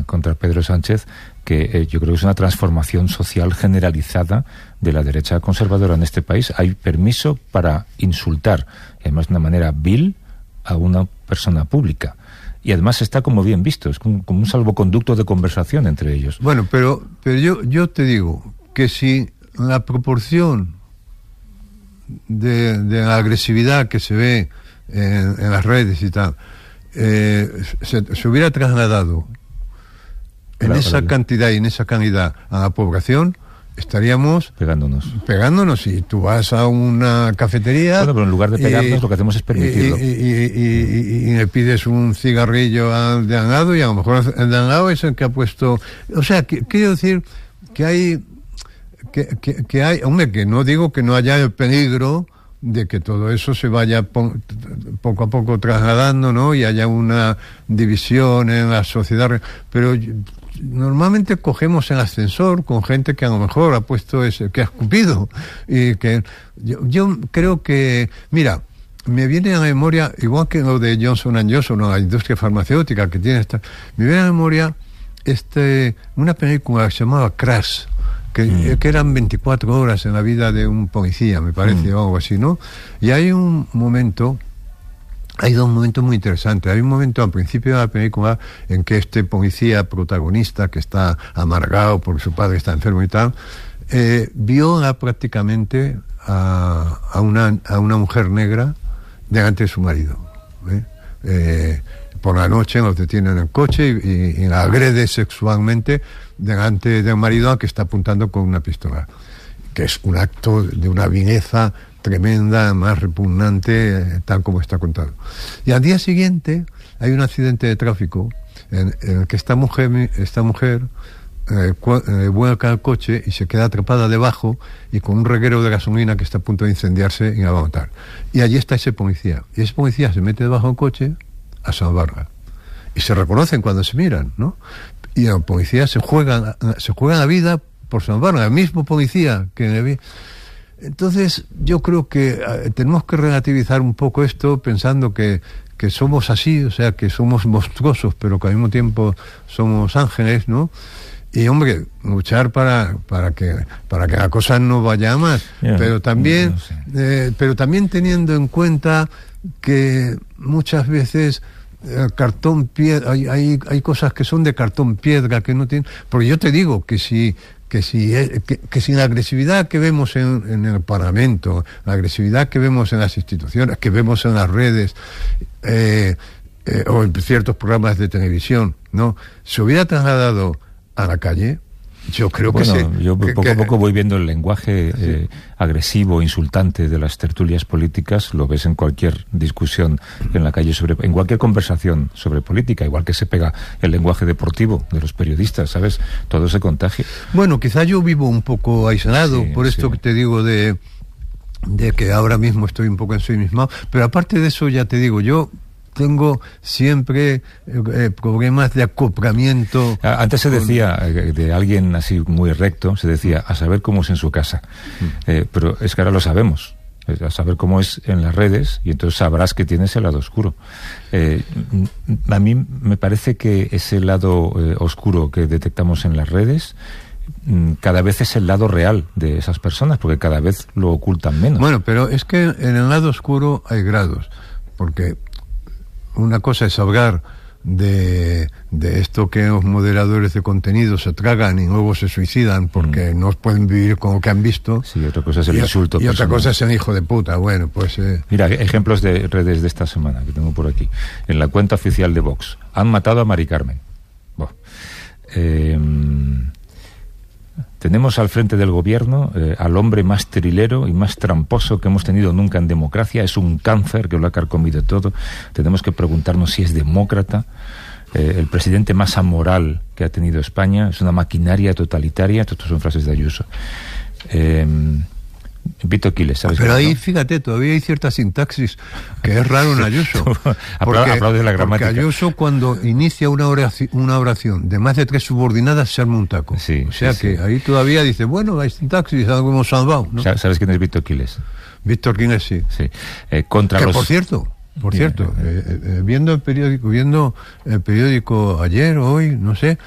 contra Pedro Sánchez, que yo creo que es una transformación social generalizada de la derecha conservadora en este país. Hay permiso para insultar, además de una manera vil, a una persona pública. Y además está como bien visto, es como un salvoconducto de conversación entre ellos. Bueno, pero yo te digo que si la proporción de la agresividad que se ve en las redes y tal se hubiera trasladado en esa cantidad y en esa calidad a la población, estaríamos pegándonos. Y tú vas a una cafetería, bueno, pero en lugar de pegarnos lo que hacemos es permitirlo y le pides un cigarrillo al de al lado, y a lo mejor el de al lado es el que ha puesto, o sea, quiero decir que hay hombre, que no digo que no haya el peligro de que todo eso se vaya poco a poco trasladando, ¿no? Y haya una división en la sociedad, pero normalmente cogemos el ascensor con gente que a lo mejor ha puesto que ha escupido, y que yo creo que, mira, me viene a la memoria, igual que lo de Johnson & Johnson, ¿no? La industria farmacéutica que tiene me viene a la memoria una película que se llamaba Crash, que eran 24 horas en la vida de un policía, me parece, o algo así, ¿no? Y hay dos momentos muy interesantes. Hay un momento al principio de la película en que este policía protagonista, que está amargado porque su padre está enfermo y tal, viola prácticamente a una mujer negra delante de su marido. Por la noche los detienen en el coche y la agrede sexualmente delante del marido al que está apuntando con una pistola, que es un acto de una vileza tremenda, más repugnante, tal como está contado. Y al día siguiente hay un accidente de tráfico en el que esta mujer vuelca el coche y se queda atrapada debajo, y con un reguero de gasolina que está a punto de incendiarse y la va a matar. Y allí está ese policía, y ese policía se mete debajo del coche a salvarla, y se reconocen cuando se miran, ¿no? Y el policía se juega la vida por salvarla, el mismo policía que le vi. Entonces yo creo que tenemos que relativizar un poco esto, pensando que somos así, o sea, que somos monstruosos, pero que al mismo tiempo somos ángeles, ¿no? Y hombre, luchar para que la cosa no vaya a más, pero también teniendo en cuenta que muchas veces el cartón piedra, hay cosas que son de cartón piedra que no tienen, porque yo te digo que si la agresividad que vemos en el Parlamento, la agresividad que vemos en las instituciones, que vemos en las redes o en ciertos programas de televisión, ¿no?, se hubiera trasladado a la calle, yo creo que sí. Yo poco a poco voy viendo el lenguaje agresivo, insultante de las tertulias políticas. Lo ves en cualquier discusión en la calle, en cualquier conversación sobre política, igual que se pega el lenguaje deportivo de los periodistas, ¿sabes? Todo se contagia. Bueno, quizá yo vivo un poco aislado, por esto que te digo de que ahora mismo estoy un poco ensimismado, pero aparte de eso, ya te digo, yo tengo siempre problemas de acoplamiento. Antes se decía, de alguien así muy recto, se decía, a saber cómo es en su casa. Pero es que ahora lo sabemos, a saber cómo es en las redes, y entonces sabrás que tienes el lado oscuro. A mí me parece que ese lado oscuro que detectamos en las redes cada vez es el lado real de esas personas, porque cada vez lo ocultan menos. Bueno, pero es que en el lado oscuro hay grados, porque una cosa es hablar de esto que los moderadores de contenido se tragan y luego se suicidan porque no pueden vivir con lo que han visto. Sí, otra cosa es el insulto. Y otra cosa es el hijo de puta. Bueno, pues... Mira, ejemplos de redes de esta semana que tengo por aquí. En la cuenta oficial de Vox. Han matado a Mari Carmen. Tenemos al frente del gobierno al hombre más trilero y más tramposo que hemos tenido nunca en democracia. Es un cáncer que lo ha carcomido todo. Tenemos que preguntarnos si es demócrata. El presidente más amoral que ha tenido España. Es una maquinaria totalitaria. Estas son frases de Ayuso. Vito Quiles, ¿sabes? Pero ahí, fíjate, todavía hay cierta sintaxis que es raro en Ayuso. Aplaude la gramática. Porque Ayuso, cuando inicia una oración de más de 3 subordinadas, se arma un taco. Sí, o sea que ahí todavía dice, bueno, hay sintaxis, algo hemos salvado, ¿no? ¿Sabes quién es Vito Quiles? Víctor Quiles, sí. Contra los... Por cierto, viendo el periódico ayer, hoy, no sé,